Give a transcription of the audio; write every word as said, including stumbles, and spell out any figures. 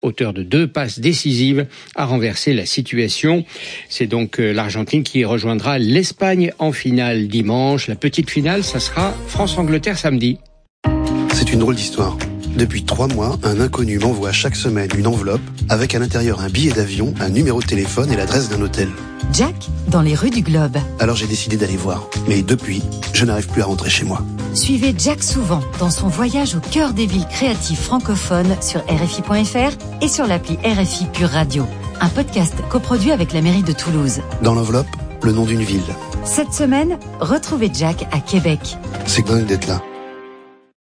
auteur de deux passes décisives, a renversé la situation. C'est donc l'Argentine qui rejoindra l'Espagne en finale dimanche. La petite finale, ça sera France-Angleterre samedi. C'est une drôle d'histoire. Depuis trois mois, un inconnu m'envoie chaque semaine une enveloppe avec à l'intérieur un billet d'avion, un numéro de téléphone et l'adresse d'un hôtel. Jack, dans les rues du Globe. Alors j'ai décidé d'aller voir. Mais depuis, je n'arrive plus à rentrer chez moi. Suivez Jack souvent dans son voyage au cœur des villes créatives francophones sur R F I point F R et sur l'appli R F I Pure Radio. Un podcast coproduit avec la mairie de Toulouse. Dans l'enveloppe, le nom d'une ville. Cette semaine, retrouvez Jack à Québec. C'est dingue d'être là.